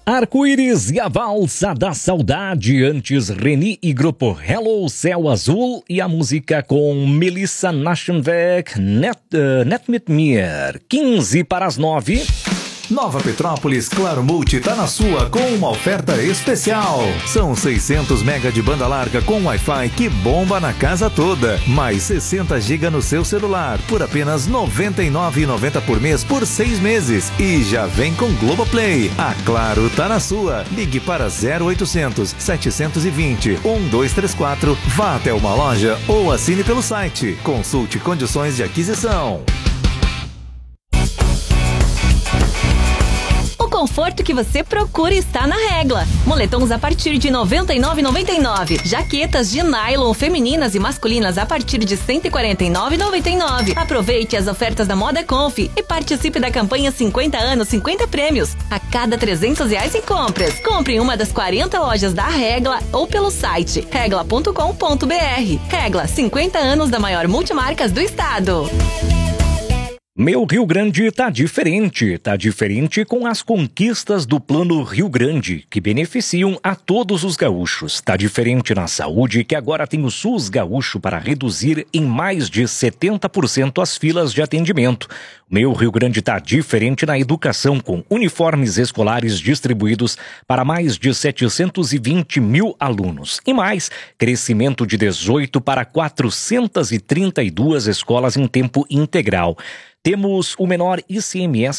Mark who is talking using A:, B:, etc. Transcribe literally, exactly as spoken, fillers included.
A: Arco-íris e a valsa da saudade, antes Reni e grupo Hello, Céu Azul e a música com Melissa Naschenweg, Net, uh, Net mit mir, quinze para as nove.
B: Nova Petrópolis Claro Multi tá na sua com uma oferta especial. São seiscentos mega de banda larga com Wi-Fi que bomba na casa toda. Mais sessenta gigas no seu celular por apenas noventa e nove reais e noventa centavos por mês por seis meses. E já vem com Globoplay. A Claro tá na sua. Ligue para zero oitocentos, setecentos e vinte, doze trinta e quatro. Vá até uma loja ou assine pelo site. Consulte condições de aquisição.
C: O conforto que você procura está na Regla. Moletons a partir de noventa e nove reais e noventa e nove centavos. Jaquetas de nylon femininas e masculinas a partir de cento e quarenta e nove reais e noventa e nove centavos. Aproveite as ofertas da Moda Conf e participe da campanha cinquenta anos, cinquenta prêmios. A cada trezentos reais em compras. Compre em uma das quarenta lojas da Regla ou pelo site regla ponto com ponto br. Regla, cinquenta anos da maior multimarcas do estado.
A: Meu Rio Grande tá diferente, tá diferente com as conquistas do Plano Rio Grande, que beneficiam a todos os gaúchos. Tá diferente na saúde, que agora tem o SUS Gaúcho para reduzir em mais de setenta por cento as filas de atendimento. Meu Rio Grande tá diferente na educação, com uniformes escolares distribuídos para mais de setecentos e vinte mil alunos. E mais, crescimento de dezoito para quatrocentas e trinta e duas escolas em tempo integral. Temos o menor I C M S